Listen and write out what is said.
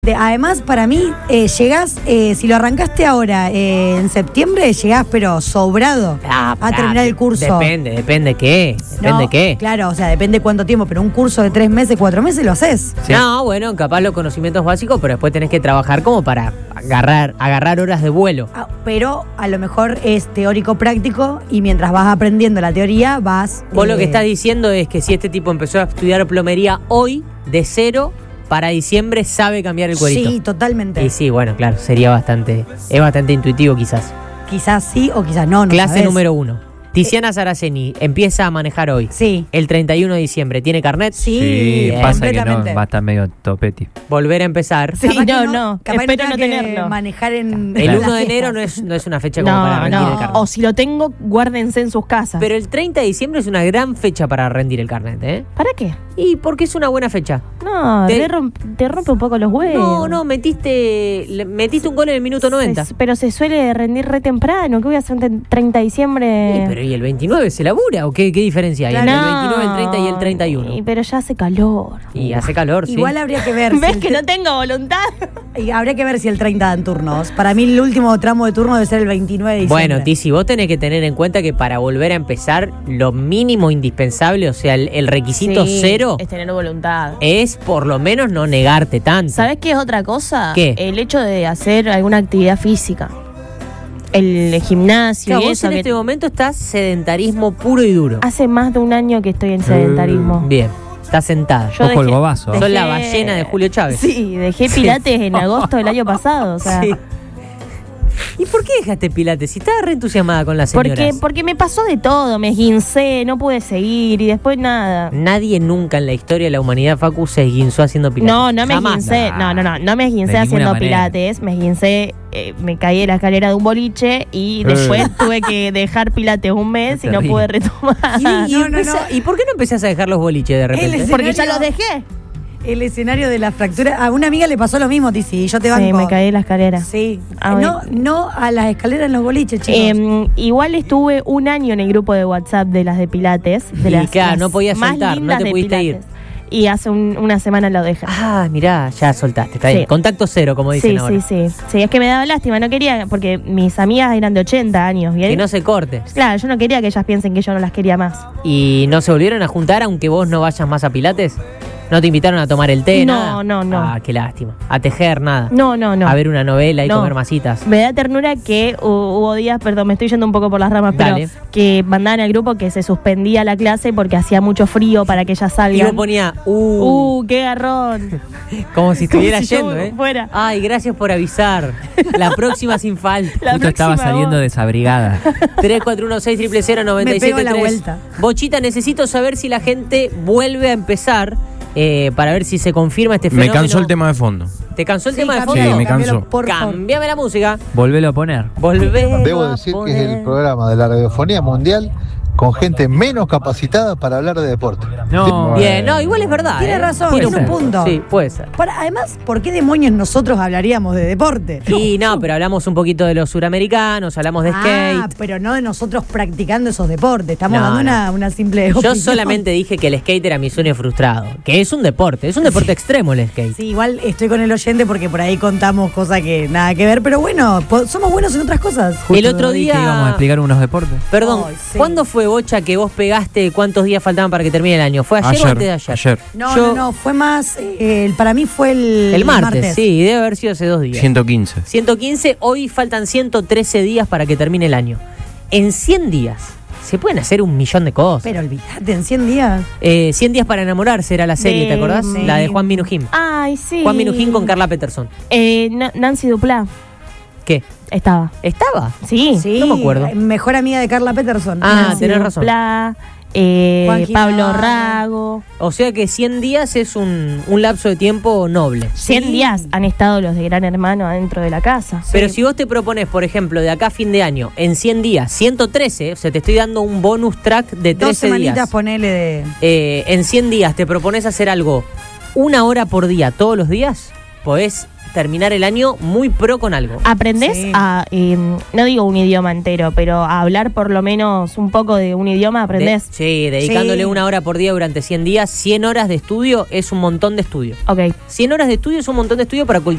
Además, para mí, llegás, si lo arrancaste ahora en septiembre, llegás pero sobrado a terminar el curso. Depende qué. Depende qué. Claro, o sea, depende cuánto tiempo, pero un curso de 3 meses, 4 meses lo haces. Sí. No, bueno, capaz los conocimientos básicos, pero después tenés que trabajar como para agarrar horas de vuelo. Pero a lo mejor es teórico práctico y mientras vas aprendiendo la teoría vas... Vos lo que estás diciendo es que si este tipo empezó a estudiar plomería hoy, de cero, para diciembre sabe cambiar el cuerito. Sí, totalmente. Y sí, bueno, claro, es bastante intuitivo quizás. Quizás sí o quizás no. Clase sabés. número 1. Tiziana Saraceni empieza a manejar hoy. Sí. El 31 de diciembre. ¿Tiene carnet? Sí, pasa que no, completamente. va a estar medio topeti. Volver a empezar. Sí, Capaz no, capaz espero no no tenga que tenerlo. manejar en El las 1 de enero fiestas. no es una fecha como para rendir el carnet. O si lo tengo, guárdense en sus casas. Pero el 30 de diciembre es una gran fecha para rendir el carnet, ¿eh? ¿Para qué? Y porque es una buena fecha. No, Te- te rompe un poco los huevos. No, metiste un gol en el minuto 90. Pero se suele rendir re temprano. ¿Qué voy a hacer el 30 de diciembre? Sí, pero ¿y el 29 se labura? ¿O qué diferencia hay entre el 29, el 30 y el 31? Pero ya hace calor. Y hace calor, sí. Igual habría que ver. ¿Ves si que no tengo voluntad? habría que ver si el 30 dan turnos. Para mí el último tramo de turno debe ser el 29 de diciembre. Bueno, Tizi, vos tenés que tener en cuenta que para volver a empezar, lo mínimo indispensable, o sea, el requisito Sí, cero, es tener voluntad. es por lo menos no negarte tanto. ¿Sabes qué es otra cosa? ¿Qué? El hecho de hacer alguna actividad física. El gimnasio Claro, y vos eso. en Que este momento estás sedentarismo puro y duro. hace más de un año que estoy en sedentarismo. Bien, estás sentada. Yo Ojo el dejé- bobazo. Sos la dejé- ballena de Julio Chávez. Sí, dejé pilates en agosto del año pasado. O sea, Sí. ¿Y por qué dejaste pilates? Si estabas re entusiasmada con las señoras. porque me pasó de todo, me esguincé, no pude seguir y después nada. Nadie nunca en la historia de la humanidad, Facu, se esguinzó haciendo pilates. No me Jamás. esguincé, no me esguincé De ninguna haciendo manera. pilates, me esguincé, me caí de la escalera de un boliche y después tuve que dejar pilates un mes y no Terrible. pude retomar. ¿Y por qué no empezás a dejar los boliches de repente? Porque ya los dejé. El escenario de la fractura. A una amiga le pasó lo mismo, Tizi, y yo te banco. Sí, me caí de la escalera. Sí. Ah, No a las escaleras en los boliches, chicos. Igual estuve un año en el grupo de WhatsApp de las de Pilates. De Y las, claro, las no podías más soltar, no lindas te de pudiste Pilates. Y hace una semana lo dejé. Ah, mirá, ya soltaste, está Sí. bien. Contacto cero, como dicen Sí, ahora. sí, es que me daba lástima, no quería, porque mis amigas eran de 80 años. ¿Bien? Que no se corte. Claro, yo no quería que ellas piensen que yo no las quería más. ¿Y no se volvieron a juntar aunque vos no vayas más a pilates? ¿No te invitaron a tomar el té? No, nada? no. Ah, qué lástima. A tejer, nada. No. A ver una novela y No. comer masitas. Me da ternura que hubo días, perdón, me estoy yendo un poco por las ramas, Dale. pero que mandaban al grupo que se suspendía la clase porque hacía mucho frío para que ellas Y salgan. vos ponía, ¡Qué garrón! como si estuviera Como si yo yendo, ¿eh? fuera. Ay, gracias por avisar. La próxima sin falta. La Justo estaba próxima saliendo vos. desabrigada. 3416000973. Me pego la vuelta. Bochita, necesito saber si la gente vuelve a empezar para ver si se confirma este Me fenómeno. cansó el tema de fondo. ¿Te cansó el Sí, tema de cambialo, fondo? Sí, me cambialo, cansó. por favor. Cambiame la música. Volvelo a poner. Volvemos Debo a decir que es poner. el programa de la radiofonía mundial con gente menos capacitada para hablar de deporte. No. Bien, no, igual es verdad. Tiene razón, Puede tiene un ser. punto. Sí, puede ser. Además, ¿por qué demonios nosotros hablaríamos de deporte? Y no, pero hablamos un poquito de los suramericanos, hablamos de skate. Pero no de nosotros practicando esos deportes. Estamos No, dando no. una simple Yo opinión. solamente dije que el skate era mi sueño frustrado. Que es un deporte extremo el skate. Sí, igual estoy con el oyente porque por ahí contamos cosas que nada que ver, pero bueno, somos buenos en otras cosas. El otro dije día. que íbamos a explicar unos deportes. Perdón, Ay, sí. ¿cuándo fue, Bocha, que vos pegaste cuántos días faltaban para que termine el año? ¿Fue ayer o antes de ayer? Ayer. No, fue más, para mí fue El martes, sí, debe haber sido hace 2 días. 115. 115, hoy faltan 113 días para que termine el año. En 100 días se pueden hacer 1.000.000 de cosas. Pero olvídate, en 100 días. 100 días para enamorarse era la serie, ¿te acordás? Sí. La de Juan Minujín. Ay, sí. Juan Minujín con Carla Peterson. Nancy Duplá ¿Qué? estaba. ¿Estaba? Sí. Sí, no me acuerdo. Mejor amiga de Carla Peterson. Ah, Nancy tenés razón. Duplá, Juan Pablo Ginaga. Rago. O sea que 100 días es un lapso de tiempo noble. 100 días han estado los de Gran Hermano adentro de la casa. Pero si vos te propones, por ejemplo, de acá a fin de año, en 100 días, 113, o sea, te estoy dando un bonus track de 2 13 semanitas, días. ponele de... En 100 días te propones hacer algo 1 hora por día todos los días, podés terminar el año muy pro con algo. ¿Aprendés Sí. a, no digo un idioma entero, pero a hablar por lo menos un poco de un idioma? ¿Aprendés? Sí, dedicándole Sí. 1 hora por día durante 100 días, 100 horas de estudio es un montón de estudio. Ok. 100 horas de estudio es un montón de estudio para cualquier